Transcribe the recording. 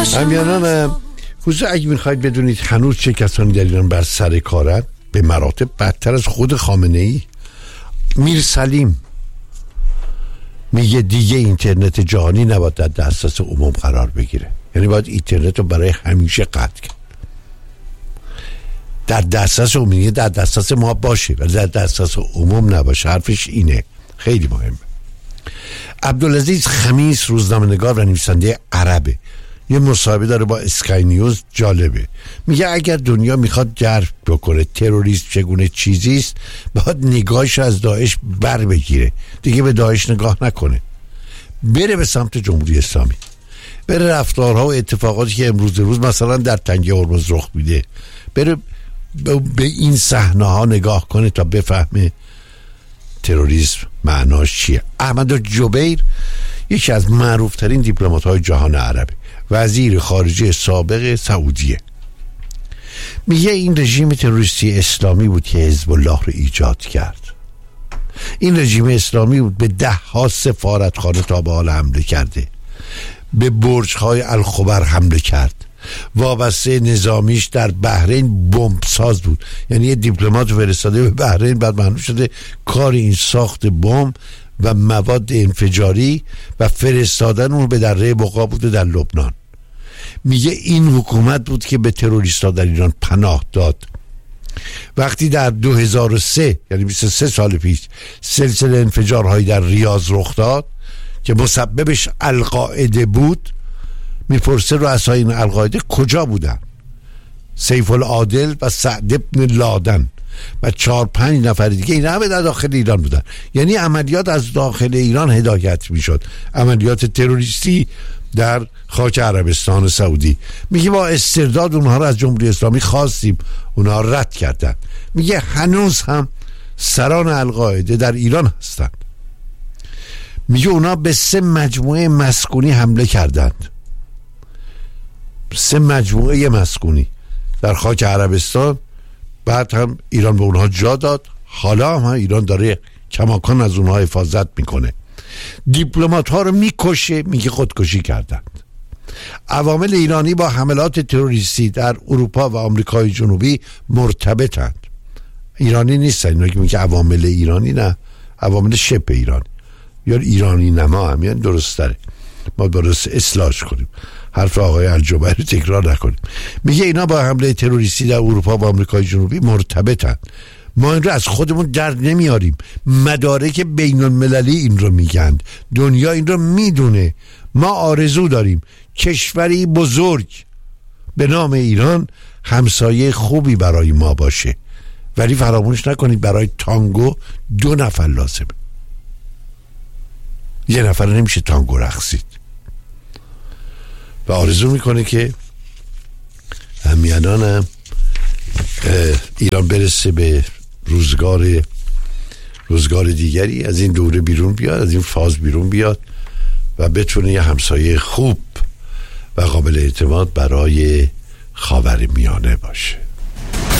همیانان حضور، اگه میخواید بدونید هنوز چه کسانی در ایران بر سر کارن، به مراتب بدتر از خود خامنه ای، میر سلیم میگه دیگه اینترنت جهانی نباید در دسترس عموم قرار بگیره، یعنی باید اینترنت رو برای همیشه قطع کرد. در دسترس عمومی، در دسترس ما باشه ولی در دسترس عموم نباشه. حرفش اینه، خیلی مهمه. عبدالعزیز خمیس روزنامه‌نگار و نویسنده عربه، یه مصاحبه داره با اسکای نیوز، جالبه. میگه اگر دنیا میخواد درک بکنه تروریسم چگونه چیزیست، باید نگاهش از داعش بر بگیره، دیگه به داعش نگاه نکنه، بره به سمت جمهوری اسلامی، بره رفتارها و اتفاقاتی که امروز روز مثلا در تنگه هرمز رخ میده، بره به این صحنه ها نگاه کنه تا بفهمه تروریسم معناش چیه. احمد جبیر یکی از معروف ترین دیپلمات های جهان عربی، وزیر خارجه سابق سعودیه، میگه این رژیم تروریستی اسلامی بود که حزب الله رو ایجاد کرد. این رژیم اسلامی بود به 10 سفارتخانه تا به حال حمله کرده، به برج‌های الخبر حمله کرد، وابسته نظامیش در بحرین بمب ساز بود، یعنی یه دیپلمات فرستاده به بحرین، بعد معلوم شده کار این ساخت بمب و مواد انفجاری و فرستادن اون به دره بقا بوده در لبنان. میگه این حکومت بود که به تروریستا در ایران پناه داد. وقتی در 2003 یعنی 23 سال پیش سلسله انفجارهایی در ریاض رخ داد که مسببش القاعده بود، میپرسه رؤسای این القاعده کجا بودن؟ سیف العادل و سعد ابن لادن و 4-5 نفر دیگه، این همه در داخل ایران بودن. یعنی عملیات از داخل ایران هدایت میشد، عملیات تروریستی در خاک عربستان و سعودی. میگه با استرداد اونها رو از جمهوری اسلامی خواستیم، اونها رد کردن. میگه هنوز هم سران القاعده در ایران هستند. میگه اونها به 3 مجموعه مسکونی حمله کردند، 3 مجموعه مسکونی در خاک عربستان. بعد هم ایران به اونها جا داد، حالا هم ایران داره کماکان از اونها حفاظت میکنه. دیپلمات ها رو میکشه، میگه خودکشی کردند. عوامل ایرانی با حملات تروریستی در اروپا و آمریکای جنوبی مرتبطند. ایرانی نیستن اینا که میگه عوامل ایرانی، نه، عوامل شبه ایرانی یا ایرانی نما هم، یعنی درست داره، ما درست اصلاحش کنیم، حرف آقای الجبیر رو تکرار نکنیم. میگه اینا با حمله تروریستی در اروپا و آمریکای جنوبی مرتبطن. ما این رو از خودمون در نمیاریم، مدارک بین المللی این رو میگن، دنیا این رو میدونه. ما آرزو داریم کشوری بزرگ به نام ایران همسایه خوبی برای ما باشه، ولی فراموش نکنید برای تانگو 2 نفر لازمه، 1 نفر نمیشه تانگو رقصید. و آرزو میکنه که همیانان ایران برسه به روزگار دیگری، از این دوره بیرون بیاد، از این فاز بیرون بیاد و بتونه یه همسایه خوب و قابل اعتماد برای خاورمیانه باشه.